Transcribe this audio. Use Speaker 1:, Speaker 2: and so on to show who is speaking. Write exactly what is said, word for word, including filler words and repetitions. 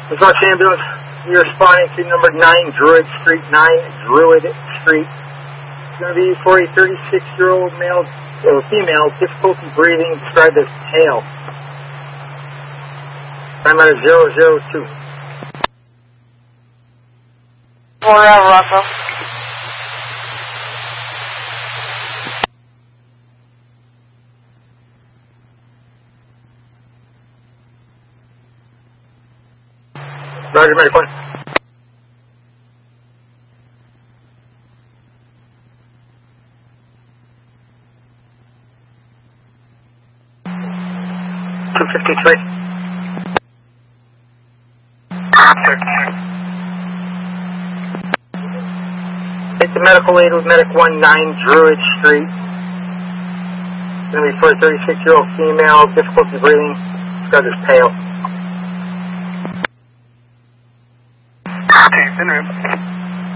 Speaker 1: Response ambulance, you're responding to number nine Druid Street, nine Druid Street. It's going to be for a thirty-six-year-old male or female, difficulty breathing, described as pale. Time out of zero zero two.
Speaker 2: Royal Russell.
Speaker 1: Roger, medic one. two fifty-three. Take the medical aid with medic one nine Druid Street. It's going to be for a thirty-six-year-old female, difficulty breathing, described as pale.
Speaker 3: Okay, in room.